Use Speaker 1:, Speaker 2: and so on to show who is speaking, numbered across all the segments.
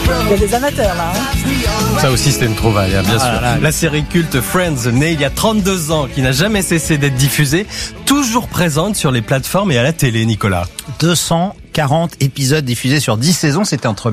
Speaker 1: Il y a des amateurs là.
Speaker 2: Ça aussi c'était une trouvaille, hein, bien sûr. La série culte Friends, née il y a 32 ans, qui n'a jamais cessé d'être diffusée, toujours présente sur les plateformes et à la télé, Nicolas.
Speaker 3: 240 épisodes diffusés sur 10 saisons, c'était entre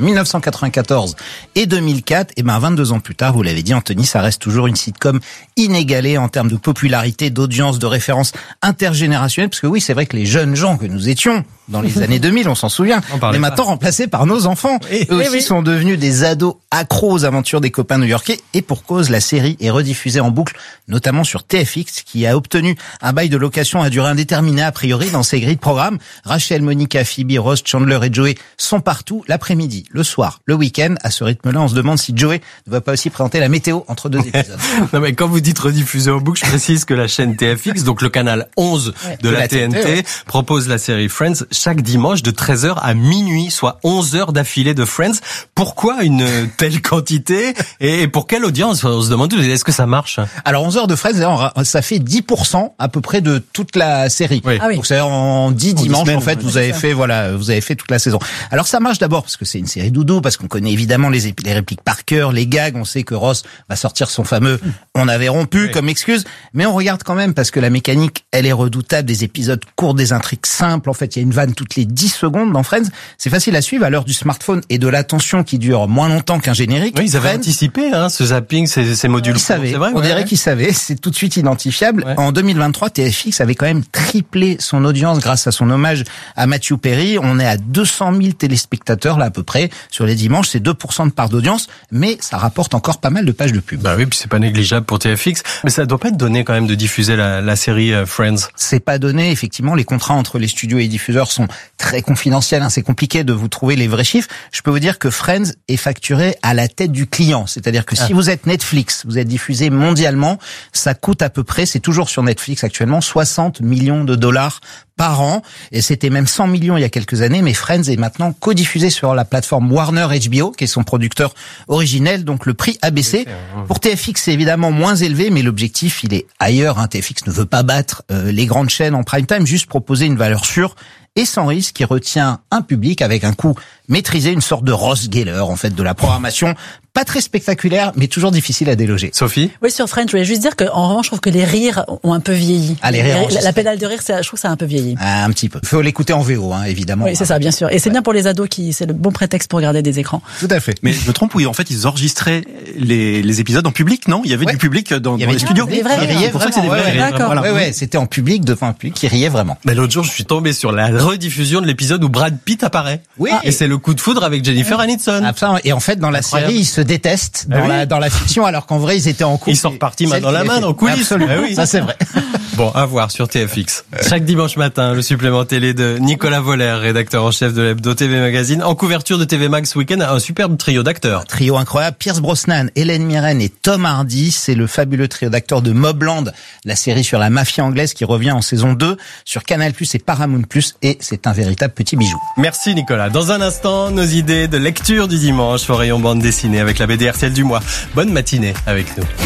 Speaker 3: 1994 et 2004. Et 22 ans plus tard, vous l'avez dit Anthony, ça reste toujours une sitcom inégalée en termes de popularité, d'audience, de référence intergénérationnelle. Parce que oui, c'est vrai que les jeunes gens que nous étions dans les années 2000, on s'en souvient, mais maintenant remplacés par nos enfants. Eux aussi sont devenus des ados accros aux aventures des copains new-yorkais. Et pour cause, la série est rediffusée en boucle, notamment sur TFX, qui a obtenu un bail de location à durée indéterminée a priori dans ses grilles de programme. Rachel, Monica, Phoebe, Ross, Chandler et Joey sont partout l'après-midi, le soir, le week-end. À ce rythme-là, on se demande si Joey ne va pas aussi présenter la météo entre deux épisodes.
Speaker 2: Non mais quand vous dites rediffuser en boucle, je précise que la chaîne TFX, donc le canal 11 de la TNT, propose la série Friends chaque dimanche de 13h à minuit, soit 11 heures d'affilée de Friends. Pourquoi une telle quantité et pour quelle audience? On se demande, est-ce que ça marche?
Speaker 3: Alors 11 heures de Friends, ça fait 10% à peu près de toute la série.
Speaker 2: Oui.
Speaker 1: Ah oui.
Speaker 3: Donc c'est en 10 dimanches
Speaker 4: semaines,
Speaker 3: en fait, vous avez fait toute la saison. Alors ça marche d'abord parce que c'est une série doudou, parce qu'on connaît évidemment les répliques par cœur, les gags, on sait que Ross va sortir son fameux on avait rompu comme excuse, mais on regarde quand même parce que la mécanique, elle est redoutable, des épisodes courts, des intrigues simples. En fait, il y a une vanne toutes les 10 secondes dans Friends. C'est facile à suivre à l'heure du smartphone et de l'attention qui dure moins longtemps qu'un générique.
Speaker 2: Oui, ils avaient anticipé ce zapping, ces modules.
Speaker 3: Ils savaient,
Speaker 2: c'est vrai,
Speaker 3: on dirait qu'ils savaient, c'est tout de suite identifiable.
Speaker 2: Ouais.
Speaker 3: En 2023, TFX avait quand même triplé son audience grâce à son hommage à Matthew Perry. On est à 200 000 téléspectateurs là à peu près sur les dimanches, c'est 2% de part d'audience, mais ça rapporte encore pas mal de pages de pub.
Speaker 2: Bah oui, puis c'est pas négligeable pour TFX, mais ça doit pas être donné quand même de diffuser la série Friends.
Speaker 3: C'est pas donné, effectivement, les contrats entre les studios et les diffuseurs sont très confidentiels, c'est compliqué de vous trouver les vrais chiffres. Je peux vous dire que Friends est facturé à la tête du client, c'est-à-dire que si vous êtes Netflix, vous êtes diffusé mondialement, ça coûte à peu près, c'est toujours sur Netflix actuellement, 60 millions de dollars par an, et c'était même 100 millions il y a quelques années, mais Friends est maintenant codiffusé sur la plateforme Warner HBO, qui est son producteur originel, donc le prix a baissé. Pour TFX, c'est évidemment moins élevé, mais l'objectif, il est ailleurs. TFX ne veut pas battre les grandes chaînes en prime time, juste proposer une valeur sûre et sans risque qui retient un public avec un coût maîtrisé, une sorte de Ross Geller, en fait, de la programmation. Pas très spectaculaire, mais toujours difficile à déloger.
Speaker 2: Sophie?
Speaker 1: Oui, sur Friends, je voulais juste dire qu'en revanche, je trouve que les rires ont un peu vieilli.
Speaker 3: Ah, les rires,
Speaker 1: la pédale de rire, je trouve que ça a un peu vieilli.
Speaker 3: Un petit peu. Faut l'écouter en VO, évidemment.
Speaker 1: Oui, c'est ça, bien sûr. Et c'est bien pour les ados c'est le bon prétexte pour regarder des écrans.
Speaker 3: Tout à fait.
Speaker 4: Mais je me trompe, oui, en fait, ils enregistraient les épisodes en public, non? Il y avait du public dans les studios.
Speaker 1: des vrais rires.
Speaker 4: C'est pour ça que c'est des vrais rires.
Speaker 1: D'accord.
Speaker 4: Voilà.
Speaker 3: Ouais, c'était en public, devant un public qui riait vraiment.
Speaker 2: Mais l'autre jour, je suis tombé sur la rediffusion de l'épisode où Brad Pitt apparaît.
Speaker 3: Oui.
Speaker 2: Et c'est le coup de foudre avec Jennifer Aniston.
Speaker 3: Absolument. Et en fait, dans la
Speaker 2: Incroyable.
Speaker 3: série, ils se détestent dans la fiction, alors qu'en vrai, ils étaient en couple.
Speaker 2: Ils sont repartis main
Speaker 3: Celle
Speaker 2: dans
Speaker 3: qui
Speaker 2: la
Speaker 3: l'a
Speaker 2: main,
Speaker 3: fait.
Speaker 2: dans le coulisses.
Speaker 3: Absolument.
Speaker 2: Ah oui.
Speaker 3: Ça, c'est vrai.
Speaker 2: Bon, à voir sur TFX. Chaque dimanche matin, le supplément télé de Nicolas Voller, rédacteur en chef de l'Hebdo TV Magazine. En couverture de TV Mag ce week-end, un superbe trio d'acteurs.
Speaker 3: Trio incroyable. Pierce Brosnan, Hélène Mirren et Tom Hardy. C'est le fabuleux trio d'acteurs de Mobland, la série sur la mafia anglaise qui revient en saison 2 sur Canal+ et Paramount+. Et c'est un véritable petit bijou.
Speaker 2: Merci Nicolas. Dans un instant, nos idées de lecture du dimanche au rayon bande dessinée avec la BD RTL du mois. Bonne matinée avec nous.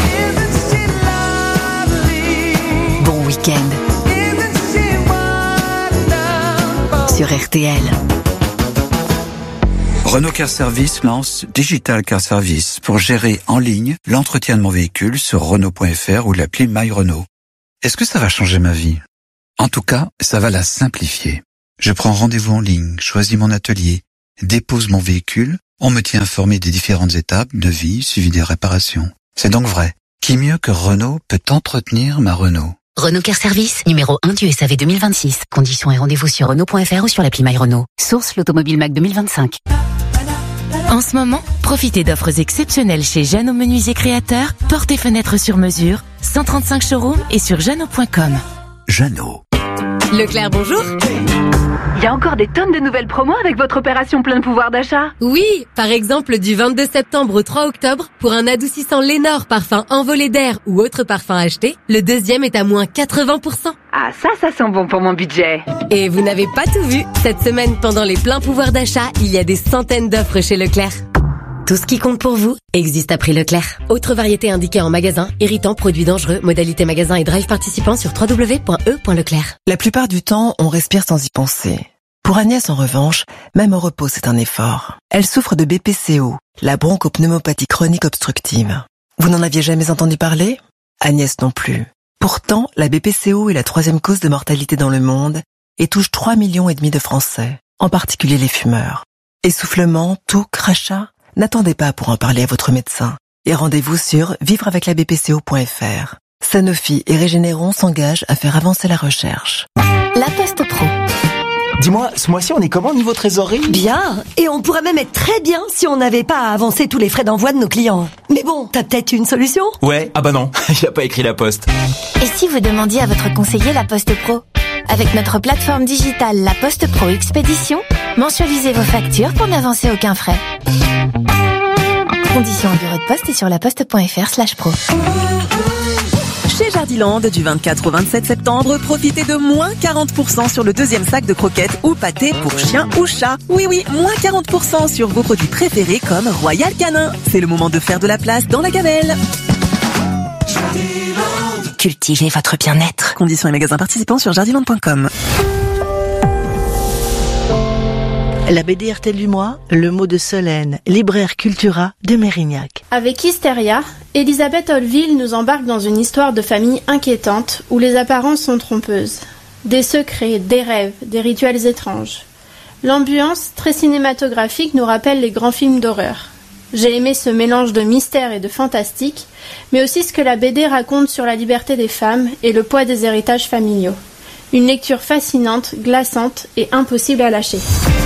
Speaker 5: Bon week-end sur RTL.
Speaker 6: Renault Car Service lance Digital Car Service pour gérer en ligne l'entretien de mon véhicule sur Renault.fr ou l'appli My Renault. Est-ce que ça va changer ma vie? En tout cas, ça va la simplifier. Je prends rendez-vous en ligne, choisis mon atelier, dépose mon véhicule, on me tient informé des différentes étapes de vie suivi des réparations. C'est donc vrai. Qui mieux que Renault peut entretenir ma Renault?
Speaker 5: Renault Car Service, numéro 1 du SAV 2026. Conditions et rendez-vous sur Renault.fr ou sur l'appli My Renault. Source l'Automobile Mac 2025.
Speaker 7: En ce moment, profitez d'offres exceptionnelles chez Jeannot Menuisier Créateur, portes et fenêtres sur mesure, 135 showrooms et sur jeannot.com.
Speaker 6: Jeannot.
Speaker 8: Leclerc, bonjour. Il y a encore des tonnes de nouvelles promos avec votre opération plein de pouvoir d'achat.
Speaker 9: Oui, par exemple du 22 septembre au 3 octobre, pour un adoucissant Lénore parfum envolé d'air ou autre parfum acheté, le deuxième est à moins 80%.
Speaker 8: Ah, ça sent bon pour mon budget.
Speaker 9: Et vous n'avez pas tout vu. Cette semaine, pendant les pleins pouvoirs d'achat, il y a des centaines d'offres chez Leclerc. Tout ce qui compte pour vous existe à prix Leclerc. Autre variété indiquée en magasin, irritant, produits dangereux, modalité magasin et drive participant sur www.e.leclerc.
Speaker 10: La plupart du temps, on respire sans y penser. Pour Agnès, en revanche, même au repos, c'est un effort. Elle souffre de BPCO, la bronchopneumopathie chronique obstructive. Vous n'en aviez jamais entendu parler ? Agnès non plus. Pourtant, la BPCO est la 3e cause de mortalité dans le monde et touche 3,5 millions de Français, en particulier les fumeurs. Essoufflement, toux, crachat ? N'attendez pas pour en parler à votre médecin et rendez-vous sur vivreaveclabpco.fr. Sanofi et Régénéron s'engagent à faire avancer la recherche.
Speaker 5: La Poste Pro.
Speaker 11: Dis-moi, ce mois-ci, on est comment niveau trésorerie ?
Speaker 12: Bien, et on pourrait même être très bien si on n'avait pas à avancer tous les frais d'envoi de nos clients. Mais bon, t'as peut-être une solution ?
Speaker 11: Ouais, ah bah non, il a pas écrit la Poste.
Speaker 5: Et si vous demandiez à votre conseiller La Poste Pro ? Avec notre plateforme digitale La Poste Pro Expédition, mensualisez vos factures pour n'avancer aucun frais. Conditions en bureau de poste et sur laposte.fr/pro.
Speaker 10: Chez Jardiland, du 24 au 27 septembre, profitez de moins 40% sur le 2e sac de croquettes ou pâtés pour chien ou chat. Oui, moins 40% sur vos produits préférés comme Royal Canin. C'est le moment de faire de la place dans la gamelle.
Speaker 5: Cultivez votre bien-être.
Speaker 10: Conditions et magasins participants sur jardiland.com.
Speaker 13: La BD RTL du mois, le mot de Solène, libraire Cultura de Mérignac.
Speaker 14: Avec Hystéria, Elisabeth Olville nous embarque dans une histoire de famille inquiétante où les apparences sont trompeuses. Des secrets, des rêves, des rituels étranges. L'ambiance, très cinématographique, nous rappelle les grands films d'horreur. J'ai aimé ce mélange de mystère et de fantastique, mais aussi ce que la BD raconte sur la liberté des femmes et le poids des héritages familiaux. Une lecture fascinante, glaçante et impossible à lâcher.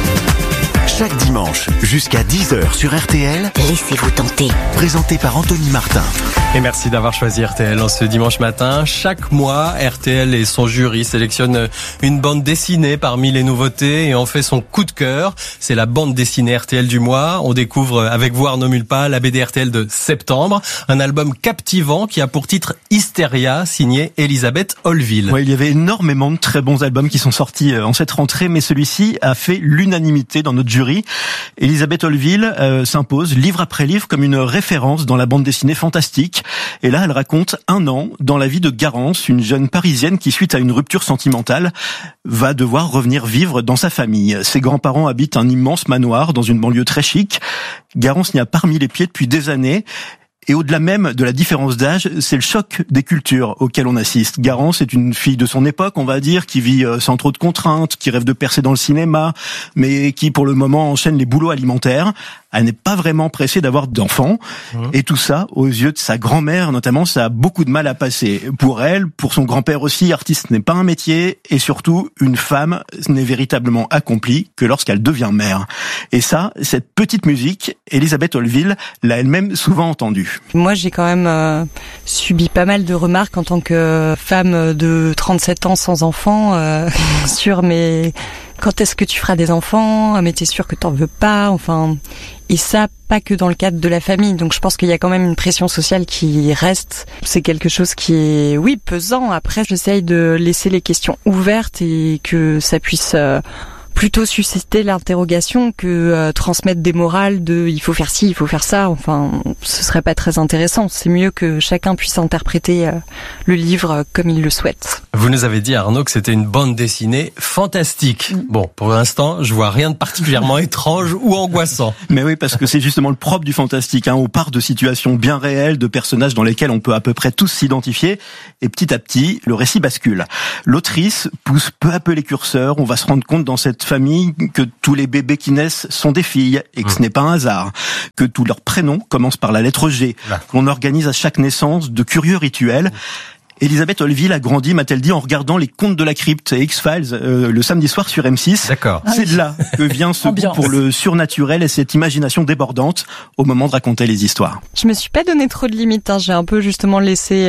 Speaker 15: Chaque dimanche, jusqu'à 10h sur RTL,
Speaker 5: laissez-vous tenter.
Speaker 15: Présenté par Anthony Martin.
Speaker 2: Et merci d'avoir choisi RTL en ce dimanche matin. Chaque mois, RTL et son jury sélectionnent une bande dessinée parmi les nouveautés et en fait son coup de cœur. C'est la bande dessinée RTL du mois. On découvre avec vous, Arnaud Mulpa, la BD RTL de septembre. Un album captivant qui a pour titre Hystéria, signé Elisabeth Olville.
Speaker 4: Ouais, il y avait énormément de très bons albums qui sont sortis en cette rentrée, mais celui-ci a fait l'unanimité dans notre jury. Elisabeth Olville s'impose livre après livre comme une référence dans la bande dessinée fantastique. Et là, elle raconte un an dans la vie de Garance, une jeune Parisienne qui, suite à une rupture sentimentale, va devoir revenir vivre dans sa famille. Ses grands-parents habitent un immense manoir dans une banlieue très chic. Garance n'y a pas remis les pieds depuis des années. Et au-delà même de la différence d'âge, c'est le choc des cultures auquel on assiste. Garance est une fille de son époque, on va dire, qui vit sans trop de contraintes, qui rêve de percer dans le cinéma, mais qui pour le moment enchaîne les boulots alimentaires. Elle n'est pas vraiment pressée d'avoir d'enfants. Et tout ça, aux yeux de sa grand-mère notamment, ça a beaucoup de mal à passer. Pour elle, pour son grand-père aussi, artiste n'est pas un métier, et surtout, une femme n'est véritablement accomplie que lorsqu'elle devient mère. Et ça, cette petite musique, Elisabeth Olville l'a elle-même souvent entendue.
Speaker 16: Moi, j'ai quand même subi pas mal de remarques en tant que femme de 37 ans sans enfant sur mes... Quand est-ce que tu feras des enfants ? Mais t'es sûr que t'en veux pas ? Enfin, et ça, pas que dans le cadre de la famille. Donc je pense qu'il y a quand même une pression sociale qui reste. C'est quelque chose qui est, oui, pesant. Après, j'essaye de laisser les questions ouvertes et que ça puisse plutôt susciter l'interrogation que transmettre des morales de il faut faire ci, il faut faire ça. Enfin, ce serait pas très intéressant. C'est mieux que chacun puisse interpréter le livre comme il le souhaite.
Speaker 2: Vous nous avez dit, Arnaud, que c'était une bande dessinée fantastique. Bon, pour l'instant, je vois rien de particulièrement étrange ou angoissant.
Speaker 4: Mais oui, parce que c'est justement le propre du fantastique. On part de situations bien réelles, de personnages dans lesquels on peut à peu près tous s'identifier. Et petit à petit, le récit bascule. L'autrice pousse peu à peu les curseurs. On va se rendre compte dans cette famille que tous les bébés qui naissent sont des filles et que ce n'est pas un hasard. Que tous leurs prénoms commencent par la lettre G. Qu'on organise à chaque naissance de curieux rituels. Elisabeth Olville a grandi, m'a-t-elle dit, en regardant les Contes de la Crypte et X-Files le samedi soir sur M6.
Speaker 2: D'accord.
Speaker 4: C'est de là que vient ce goût pour le surnaturel et cette imagination débordante au moment de raconter les histoires.
Speaker 16: Je me suis pas donné trop de limites, j'ai un peu justement laissé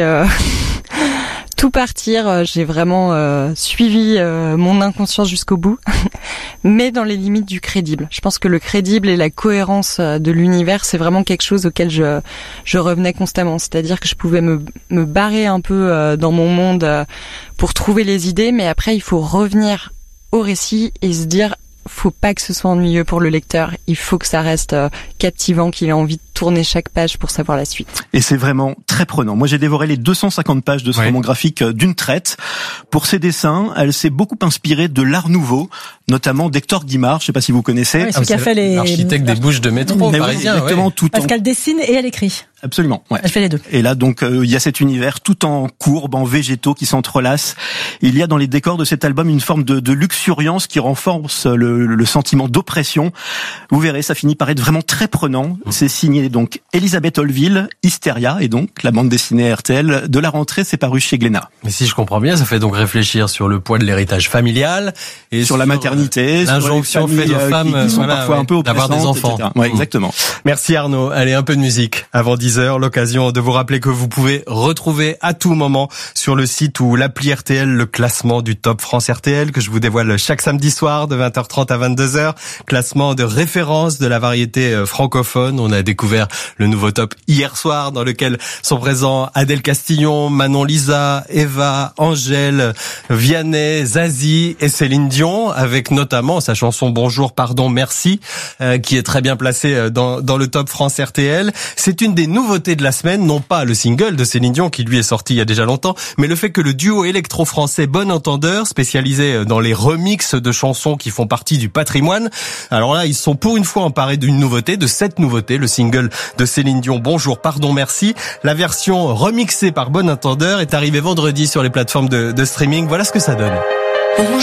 Speaker 16: tout partir. J'ai vraiment suivi mon inconscience jusqu'au bout, mais dans les limites du crédible. Je pense que le crédible et la cohérence de l'univers, c'est vraiment quelque chose auquel je revenais constamment. C'est-à-dire que je pouvais me barrer un peu dans mon monde pour trouver les idées, mais après il faut revenir au récit et se dire faut pas que ce soit ennuyeux pour le lecteur. Il faut que ça reste captivant, qu'il ait envie tourner chaque page pour savoir la suite.
Speaker 4: Et c'est vraiment très prenant. Moi, j'ai dévoré les 250 pages de ce roman graphique d'une traite. Pour ses dessins, elle s'est beaucoup inspirée de l'Art Nouveau, notamment d'Hector Guimard. Je sais pas si vous connaissez.
Speaker 1: Oui, celui qui a fait les...
Speaker 2: L'architecte des bouches de métro parisien.
Speaker 4: Exactement, tout
Speaker 1: parce qu'elle dessine et elle écrit.
Speaker 4: Absolument. Ouais.
Speaker 1: Elle fait les deux.
Speaker 4: Et là, donc, il y a cet univers tout en courbes, en végétaux qui s'entrelacent. Il y a dans les décors de cet album une forme de luxuriance qui renforce le sentiment d'oppression. Vous verrez, ça finit par être vraiment très prenant. C'est signé donc Elisabeth Olville, Hystéria, et donc la bande dessinée RTL de la rentrée, c'est paru chez Glénat.
Speaker 2: Mais si je comprends bien, ça fait donc réfléchir sur le poids de l'héritage familial et
Speaker 4: sur la maternité,
Speaker 2: l'injonction faite aux femmes
Speaker 4: qui sont parfois un peu oppressantes,
Speaker 2: d'avoir des enfants.
Speaker 4: Ouais, exactement.
Speaker 2: Merci Arnaud. Allez, un peu de musique avant 10h. L'occasion de vous rappeler que vous pouvez retrouver à tout moment sur le site ou l'appli RTL le classement du Top France RTL que je vous dévoile chaque samedi soir de 20h30 à 22h. Classement de référence de la variété francophone. On a découvert le nouveau top hier soir dans lequel sont présents Adèle Castillon, Manon Lisa, Eva, Angèle, Vianney, Zazie et Céline Dion, avec notamment sa chanson Bonjour, pardon, merci, qui est très bien placée dans le Top France RTL. C'est une des nouveautés de la semaine, non pas le single de Céline Dion qui lui est sorti il y a déjà longtemps, mais le fait que le duo électro-français Bon Entendeur, spécialisé dans les remixes de chansons qui font partie du patrimoine, alors là ils sont pour une fois emparés d'une nouveauté, de cette nouveauté, le single de Céline Dion Bonjour, pardon, merci. La version remixée par Bon Entendeur est arrivée vendredi sur les plateformes de streaming. Voilà ce que ça donne.
Speaker 17: Bonjour,